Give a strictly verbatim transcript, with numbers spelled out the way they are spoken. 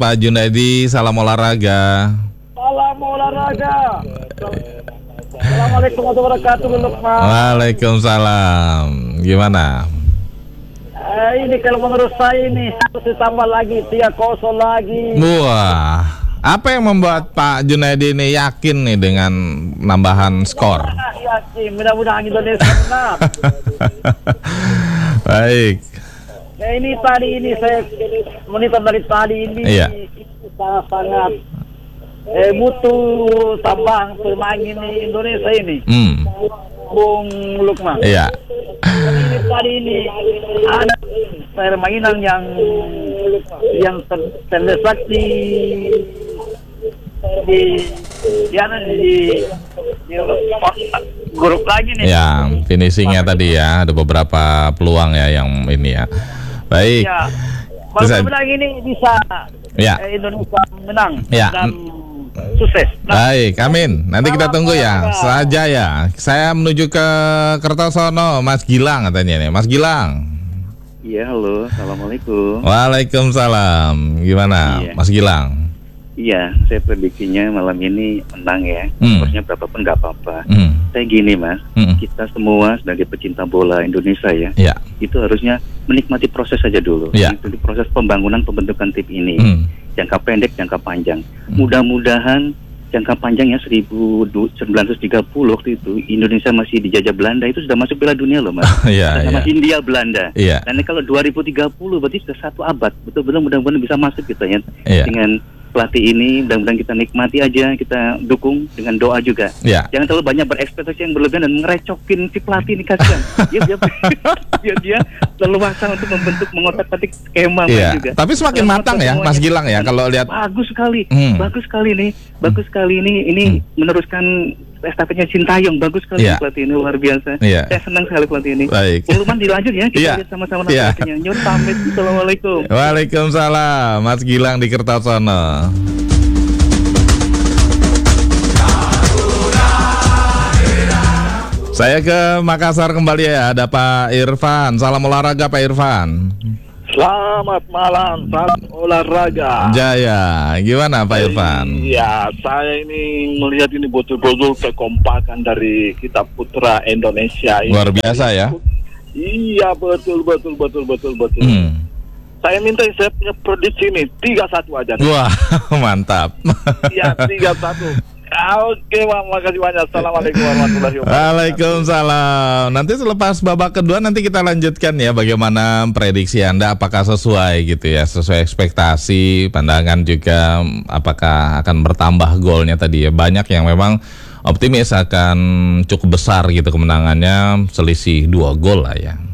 Pak Junaidi, salam olahraga. Salam olahraga. Assalamualaikum warahmatullahi wabarakatuh, Lukman. Waalaikumsalam. Gimana? Eh, ini kalau menurut saya ini harus ditambah lagi tiga kosong lagi. Wah, apa yang membuat Pak Junaidi ini yakin nih dengan nambahan skor? Yakin, mudah-mudahan Indonesia menang. Baik. Ya, ini tadi ini saya monitor dari tadi ini Iya. sangat-sangat eh, butuh tambahan pemain ini Indonesia ini. Hmm. Bung Lukman. Iya. Ini tadi ini ada permainan yang yang ter- terdesak di di ya di, di grup lagi nih. Ya, finishingnya tadi ya, ada beberapa peluang ya yang ini ya. Baik. Ya, Terus- mudah-mudahan ini bisa Ya. eh, Indonesia menang Ya. dan sukses. Nah, Baik, amin. Nanti kita tunggu ya. Saja ya. Saya menuju ke Kertosono, Mas Gilang katanya nih. Mas Gilang. Iya, halo, assalamualaikum. Waalaikumsalam. Gimana, Iya. Mas Gilang? Iya, saya prediksinya malam ini menang ya. Hmm. Skornya berapapun nggak apa-apa. Hmm. Saya gini mas, Hmm. kita semua sebagai pecinta bola Indonesia ya, Ya. itu harusnya menikmati proses saja dulu. Ya. Itu proses pembangunan pembentukan tim ini, Hmm. jangka pendek, jangka panjang. Hmm. Mudah-mudahan jangka panjangnya seribu sembilan ratus tiga puluh waktu itu Indonesia masih dijajah Belanda, itu sudah masuk Piala Dunia loh mas. Iya, Sama iya. India, Belanda. Iya. Dan kalau dua ribu tiga puluh berarti sudah satu abad. Betul-betul mudah-mudahan bisa masuk gitu ya. Iya. Dengan pelatih ini mudah-mudahan kita nikmati aja, kita dukung dengan doa juga. Ya. Jangan terlalu banyak berekspektasi yang berlebihan dan ngerecokin si pelatih ini kasihan. Dia dia dia, dia leluasa untuk membentuk mengotak-atik skema Iya. juga. Tapi semakin Dalam matang mata ya, semuanya. Mas Gilang ya, kalau lihat. Bagus sekali, Hmm. bagus sekali nih, bagus sekali ini ini meneruskan estafetnya Sintayong, bagus sekali Iya. pelatih ini, luar biasa. Iya. Saya senang sekali pelatih ini. Baik. Puluhan dilanjut ya, kita Iya. lihat sama-sama Iya. nanti. Nyur pamit, assalamualaikum. Waalaikumsalam, Mas Gilang di Kertosono. Saya ke Makassar kembali ya, ada Pak Irfan. Salam olahraga Pak Irfan. Selamat malam, salam olahraga. Jaya, gimana Pak Irfan? Iya, saya ini melihat ini betul-betul kekompakan dari kita putra Indonesia ini. Luar biasa ya. Iya, betul betul betul betul betul. Hmm. Saya minta saya punya prediksi ini tiga satu aja. Wah, mantap. Iya, tiga satu. Oke, Bang, makasih banyak. Assalamualaikum warahmatullahi wabarakatuh. Waalaikumsalam. Nanti selepas babak kedua nanti kita lanjutkan ya bagaimana prediksi Anda, apakah sesuai gitu ya, sesuai ekspektasi, pandangan juga apakah akan bertambah golnya tadi ya. Banyak yang memang optimis akan cukup besar gitu kemenangannya, selisih dua gol lah ya.